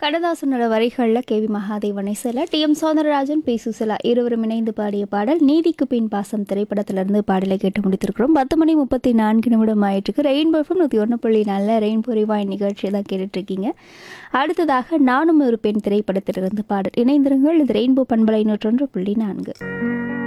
கண்ணதாசனோட வரிகளில் கேவி மகாதேவன் இசையில் TM. Soundararajan, B. Susheela இருவரும் இணைந்து பாடிய பாடல் நீதிக்கு பின் பாசம் திரைப்படத்திலிருந்து பாடலை கேட்டு முடித்திருக்கிறோம். 10:34 ஆயிட்டுருக்கு. ரெயின்போ எஃப்எம் 101.4 ரெயின்போ ரிவாய் நிகழ்ச்சி தான் கேட்டுட்ருக்கீங்க. அடுத்ததாக நானும் ஒரு பெண் திரைப்படத்திலிருந்து பாடல். இணைந்திருங்கள். இது ரெயின்போ பண்பலை 101.4.